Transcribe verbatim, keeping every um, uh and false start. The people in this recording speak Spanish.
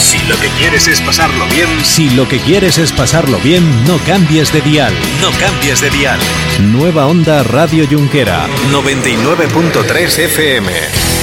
Si lo que quieres es pasarlo bien, Si lo que quieres es pasarlo bien, no cambies de dial. no cambies de dial. Nueva Onda Radio Junquera. noventa y nueve punto tres F M.